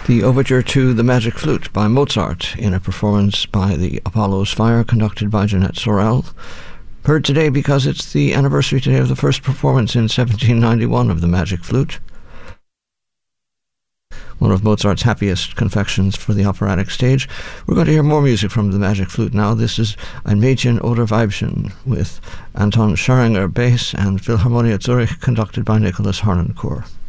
The overture to The Magic Flute by Mozart in a performance by the Apollo's Fire conducted by Jeanette Sorel. Heard today because it's the anniversary today of the first performance in 1791 of The Magic Flute. One of Mozart's happiest confections for the operatic stage. We're going to hear more music from The Magic Flute now. This is Ein Mädchen oder Weibchen with Anton Scharinger bass and Philharmonia Zurich conducted by Nicholas Harnoncourt.